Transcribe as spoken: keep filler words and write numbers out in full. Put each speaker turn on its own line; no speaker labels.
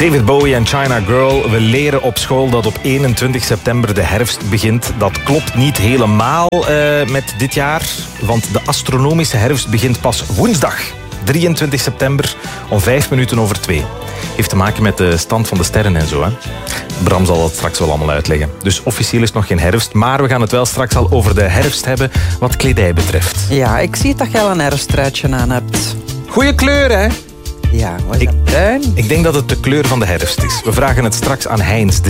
David Bowie en China Girl. We leren op school dat op eenentwintig september de herfst begint. Dat klopt niet helemaal uh, met dit jaar. Want de astronomische herfst begint pas woensdag. drieëntwintig september om vijf minuten over twee. Heeft te maken met de stand van de sterren en zo. Hè? Bram zal dat straks wel allemaal uitleggen. Dus officieel is het nog geen herfst. Maar we gaan het wel straks al over de herfst hebben wat kledij betreft.
Ja, ik zie dat je al een herfstruitje aan hebt.
Goeie kleur, hè?
Ja, wat is dat? Bruin?
Ik denk dat het de kleur van de herfst is. We vragen het straks aan Heinz, de